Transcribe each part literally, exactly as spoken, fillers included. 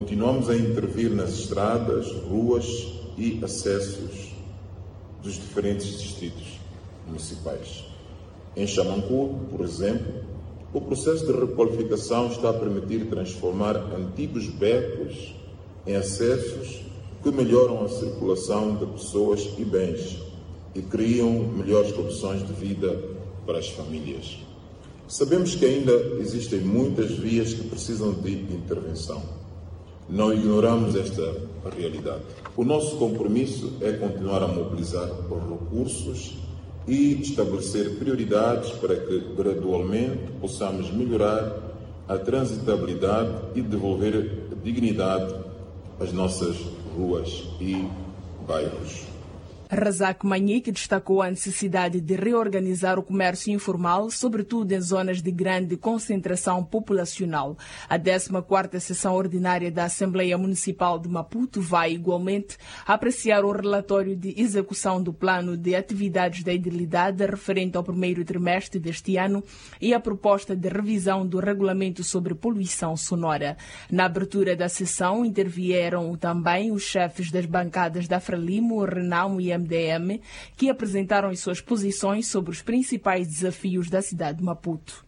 Continuamos a intervir nas estradas, ruas e acessos dos diferentes distritos municipais. Em Xamancude, por exemplo, o processo de requalificação está a permitir transformar antigos becos em acessos que melhoram a circulação de pessoas e bens e criam melhores condições de vida para as famílias. Sabemos que ainda existem muitas vias que precisam de intervenção. Não ignoramos esta realidade. O nosso compromisso é continuar a mobilizar os recursos e estabelecer prioridades para que gradualmente possamos melhorar a transitabilidade e devolver dignidade às nossas ruas e bairros. Razak Manhique destacou a necessidade de reorganizar o comércio informal, sobretudo em zonas de grande concentração populacional. A décima quarta sessão ordinária da Assembleia Municipal de Maputo vai, igualmente, apreciar o relatório de execução do plano de atividades da idilidade referente ao primeiro trimestre deste ano e a proposta de revisão do regulamento sobre poluição sonora. Na abertura da sessão, intervieram também os chefes das bancadas da Frelimo, Renamo e M D M, que apresentaram as suas posições sobre os principais desafios da cidade de Maputo.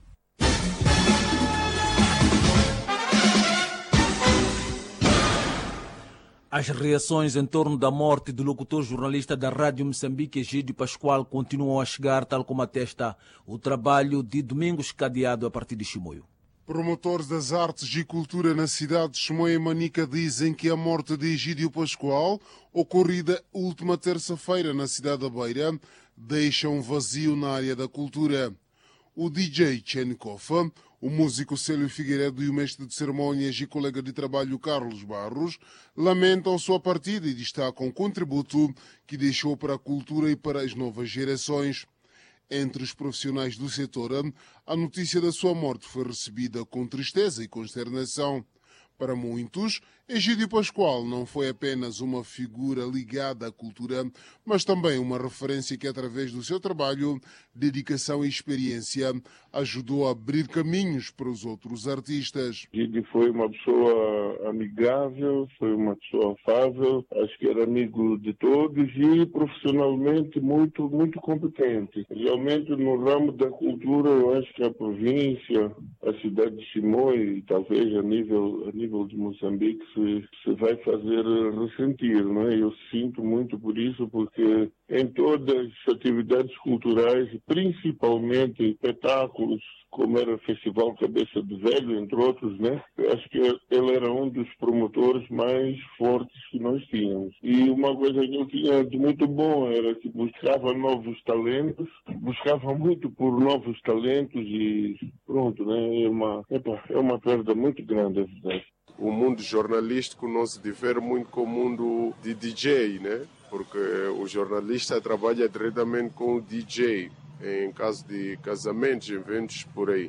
As reações em torno da morte do locutor jornalista da Rádio Moçambique, Egídio Pascoal, continuam a chegar, tal como atesta o trabalho de Domingos Cadeado a partir de Chimoio. Promotores das artes e cultura na cidade de Chimoio e Manica dizem que a morte de Egídio Pascoal, ocorrida última terça-feira na cidade da Beira, deixa um vazio na área da cultura. O D J Tchenikofa, o músico Célio Figueiredo e o mestre de cerimônias e colega de trabalho Carlos Barros lamentam sua partida e destacam o contributo que deixou para a cultura e para as novas gerações. Entre os profissionais do setor, a notícia da sua morte foi recebida com tristeza e consternação. Para muitos, Egídio Pascoal não foi apenas uma figura ligada à cultura, mas também uma referência que, através do seu trabalho, dedicação e experiência, ajudou a abrir caminhos para os outros artistas. Egídio foi uma pessoa amigável, foi uma pessoa afável, acho que era amigo de todos e profissionalmente muito, muito competente. Realmente, no ramo da cultura, eu acho que a província, a cidade de Chimoio e talvez a nível, a nível de Moçambique, Se, se vai fazer ressentir, não é? Eu sinto muito por isso, porque em todas as atividades culturais, principalmente espetáculos, como era o Festival Cabeça de Velho, entre outros, né? Eu acho que ele era um dos promotores mais fortes que nós tínhamos. E uma coisa que ele tinha de muito bom era que buscava novos talentos, buscava muito por novos talentos e pronto, né? É uma, epa, é uma perda muito grande, é verdade. O mundo jornalístico não se difere muito com o mundo de D J, né? Porque o jornalista trabalha diretamente com o D J, em caso de casamentos, eventos por aí.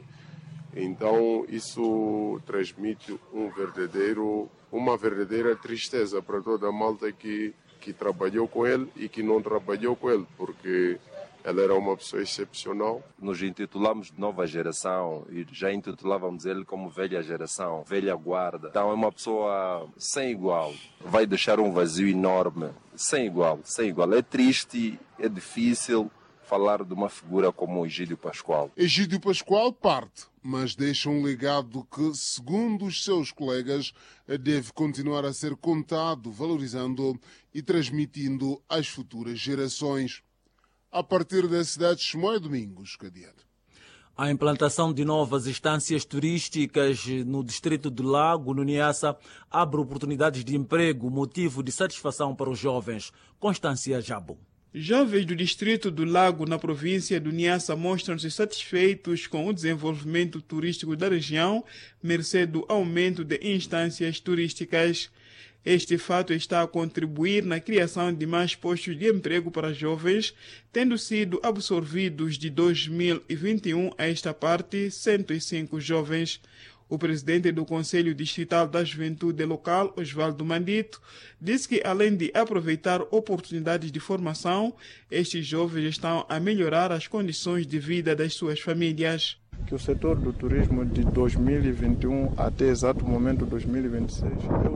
Então isso transmite um verdadeiro, uma verdadeira tristeza para toda a malta que, que trabalhou com ele e que não trabalhou com ele, porque ele era uma pessoa excepcional. Nos intitulamos de nova geração e já intitulávamos ele como velha geração, velha guarda. Então é uma pessoa sem igual. Vai deixar um vazio enorme, sem igual, sem igual. É triste, é difícil falar de uma figura como o Egídio Pascoal. Egídio Pascoal parte, mas deixa um legado que, segundo os seus colegas, deve continuar a ser contado, valorizando e transmitindo às futuras gerações. A partir da cidade de Chimoio, Domingos Cadeado. A implantação de novas instâncias turísticas no distrito do Lago, no Niassa, abre oportunidades de emprego, motivo de satisfação para os jovens. Constância Jabo. Jovens do distrito do Lago, na província do Niassa, mostram-se satisfeitos com o desenvolvimento turístico da região, mercê do aumento de instâncias turísticas. Este fato está a contribuir na criação de mais postos de emprego para jovens, tendo sido absorvidos de dois mil e vinte e um a esta parte cento e cinco jovens. O presidente do Conselho Distrital da Juventude local, Osvaldo Mandito, disse que, além de aproveitar oportunidades de formação, estes jovens estão a melhorar as condições de vida das suas famílias. Que o setor do turismo de dois mil e vinte e um até exato momento dois mil e vinte e seis é